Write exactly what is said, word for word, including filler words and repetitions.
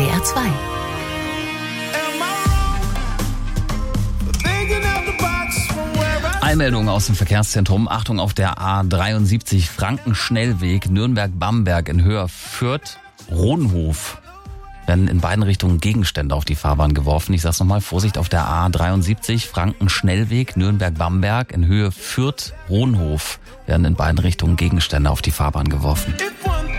D R zwei. Eilmeldung aus dem Verkehrszentrum. Achtung auf der A dreiundsiebzig Frankenschnellweg Nürnberg-Bamberg in Höhe Fürth-Rohnhof. Werden in beiden Richtungen Gegenstände auf die Fahrbahn geworfen. Ich sag's nochmal, Vorsicht auf der A dreiundsiebzig Frankenschnellweg Nürnberg-Bamberg in Höhe Fürth-Rohnhof. Werden in beiden Richtungen Gegenstände auf die Fahrbahn geworfen.